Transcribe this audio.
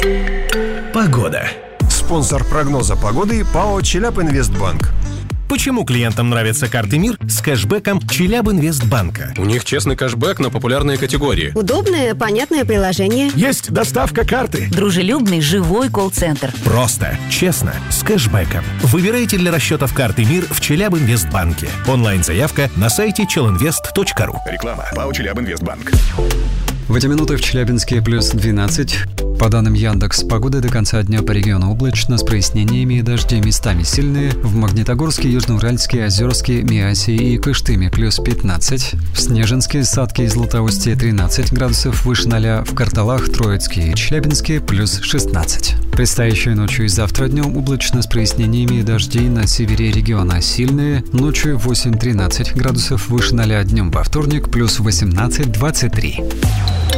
Погода. Спонсор прогноза погоды ПАО «Челябинвестбанк». Почему клиентам нравятся карты МИР с кэшбэком Челябинвестбанка? У них честный кэшбэк на популярные категории. Удобное, понятное приложение. Есть доставка карты. Дружелюбный, живой колл-центр. Просто, честно, с кэшбэком. Выбирайте для расчетов карты МИР в Челябинвестбанке. Онлайн-заявка на сайте chelinvest.ru. Реклама. ПАО «Челябинвестбанк». В эти минуты в Челябинске плюс 12. По данным Яндекс.Погоды, до конца дня по региону облачно с прояснениями и дожди местами сильные. В Магнитогорске, Южноуральске, Озерске, Миасе и Кыштыме плюс 15. В Снежинске, Сатке и Златоусте 13 градусов выше 0. В Карталах, Троицке и Челябинске плюс 16. Предстоящей ночью и завтра днем облачно с прояснениями и дожди на севере региона сильные. Ночью 8-13 градусов выше 0, днем во вторник плюс 18-23.